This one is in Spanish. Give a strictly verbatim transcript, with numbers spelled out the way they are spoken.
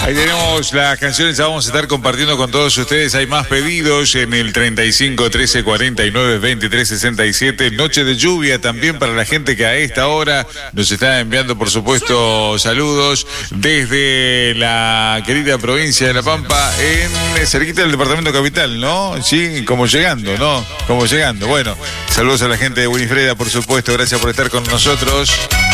Ahí tenemos las canciones, ya vamos a estar compartiendo con todos ustedes. Hay más pedidos en el treinta y cinco, trece, cuarenta y nueve, veintitrés, sesenta y siete. Noche de lluvia también para la gente que a esta hora nos está enviando, por supuesto, saludos desde la querida provincia de La Pampa, en cerquita del departamento capital, ¿no? Sí, como llegando, ¿no? Como llegando. Bueno, saludos a la gente de Winifreda, por supuesto. Gracias por estar con nosotros.